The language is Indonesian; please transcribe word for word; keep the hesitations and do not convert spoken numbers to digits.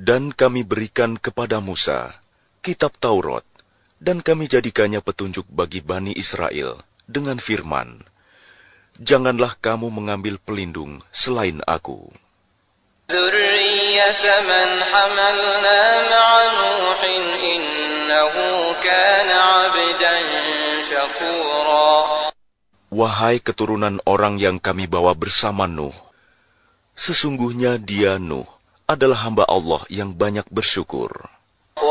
Dan kami berikan kepada Musa kitab Taurat, dan kami jadikannya petunjuk bagi Bani Israel dengan firman, janganlah kamu mengambil pelindung selain aku. ذُرِّيَّةَ مَنْ حَمَلْنَا مَعَ نُوحٍ إِنَّهُ كَانَ عَبْدًا شَكُورًا. Wahai keturunan orang yang kami bawa bersama Nuh, sesungguhnya dia Nuh adalah hamba Allah yang banyak bersyukur.